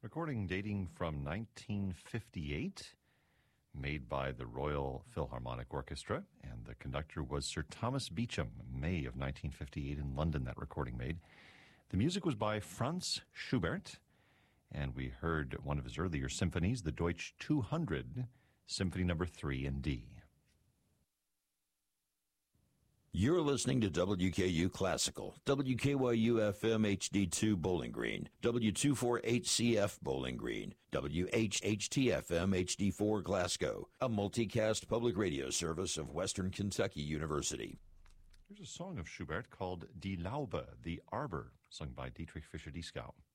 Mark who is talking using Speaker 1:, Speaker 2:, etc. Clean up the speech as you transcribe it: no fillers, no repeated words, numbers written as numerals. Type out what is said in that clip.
Speaker 1: Recording dating from 1958, made by the Royal Philharmonic Orchestra, and the conductor was Sir Thomas Beecham. May of 1958 in London, that recording made. The music was by Franz Schubert, and we heard one of his earlier symphonies, the Deutsch 200, Symphony No. 3 in D.
Speaker 2: You're listening to WKU Classical, WKYU-FM HD2 Bowling Green, W248CF Bowling Green, WHHT-FM HD4 Glasgow, a multicast public radio service of Western Kentucky University.
Speaker 1: There's a song of Schubert called Die Laube, the Arbor, sung by Dietrich Fischer-Dieskau.